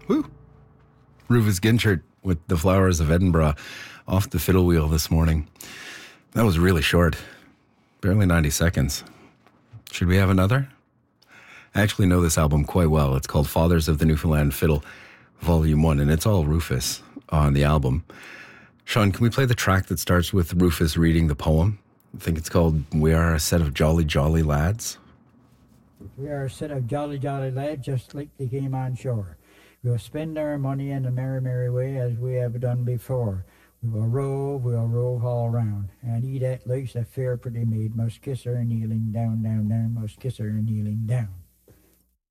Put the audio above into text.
Woo! Rufus Ginchert with The Flowers of Edinburgh off the fiddle wheel this morning. That was really short. Barely 90 seconds. Should we have another? I actually know this album quite well. It's called Fathers of the Newfoundland Fiddle, Volume 1, and it's all Rufus on the album. Sean, can we play the track that starts with Rufus reading the poem? I think it's called We Are a Set of Jolly, Jolly Lads. We are a set of jolly, jolly lads, just like they came on shore. We'll spend our money in a merry, merry way, as we have done before. We'll rove all round, and he that likes a fair pretty maid must kiss her kneeling down, down, down, must kiss her kneeling down.